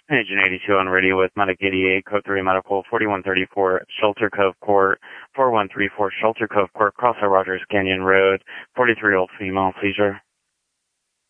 Agent 82 on radio with Medic 88, Code 3 Medical, 4134 Shelter Cove Court, 4134 Shelter Cove Court, Crosshair Rogers Canyon Road, 43-year-old female seizure.